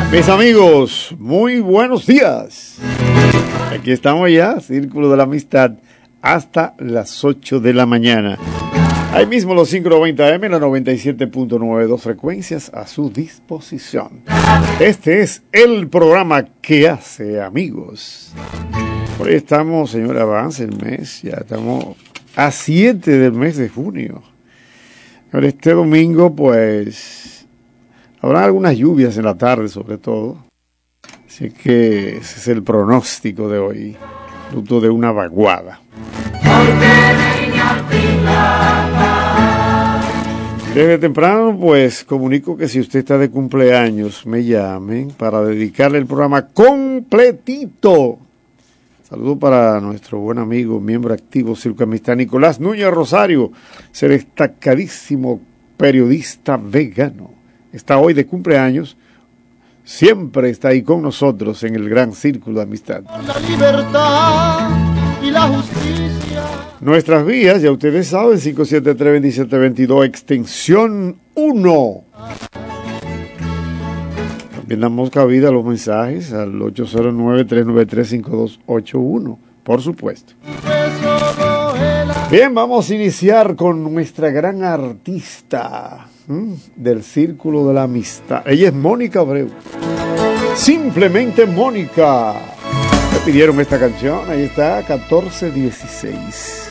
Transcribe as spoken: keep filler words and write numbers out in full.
Mis amigos, muy buenos días. Aquí estamos ya, Círculo de la Amistad, hasta las ocho de la mañana. Ahí mismo los quinientos noventa eme, la noventa y siete punto noventa y dos frecuencias a su disposición. Este es el programa que hace amigos. Por ahí estamos, señora, avance el mes, ya estamos a siete del mes de junio. Ahora este domingo, pues, habrá algunas lluvias en la tarde, sobre todo. Así que ese es el pronóstico de hoy, fruto de una vaguada. Desde temprano, pues, comunico que si usted está de cumpleaños, me llamen para dedicarle el programa completito. Saludo para nuestro buen amigo, miembro activo Círculo de Amistad, Nicolás Núñez Rosario, ese destacadísimo periodista vegano. Está hoy de cumpleaños, siempre está ahí con nosotros en el gran Círculo de Amistad. La libertad y la justicia. Nuestras vías, ya ustedes saben, cinco siete tres, veintisiete veintidós, extensión uno. También damos cabida a los mensajes al ocho cero nueve, tres nueve tres, cinco dos ocho uno, por supuesto. Bien, vamos a iniciar con nuestra gran artista ¿m? del Círculo de la Amistad. Ella es Mónica Abreu. Simplemente Mónica. Me pidieron esta canción, ahí está, catorce dieciséis.